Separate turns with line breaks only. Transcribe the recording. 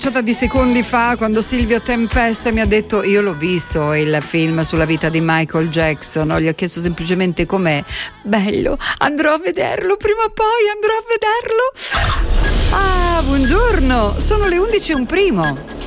Di secondi fa, quando Silvio Tempesta mi ha detto: io l'ho visto il film sulla vita di Michael Jackson, no? Gli ho chiesto semplicemente com'è. Bello, andrò a vederlo, prima o poi andrò a vederlo. Ah, buongiorno, sono le 11:01.